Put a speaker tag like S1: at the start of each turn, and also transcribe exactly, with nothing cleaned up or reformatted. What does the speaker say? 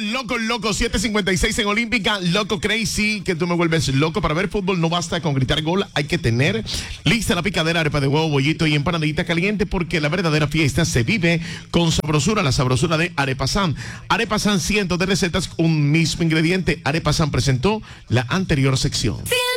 S1: loco, loco, siete cincuenta y seis en Olímpica, loco crazy, que tú me vuelves loco. Para ver fútbol no basta con gritar gol, hay que tener lista la picadera, arepa de huevo, bollito y empanadita caliente, porque la verdadera fiesta se vive con sabrosura, la sabrosura de Arepa San. Arepa San, cientos de recetas, un mismo ingrediente. Arepa San presentó la anterior sección.
S2: Sí.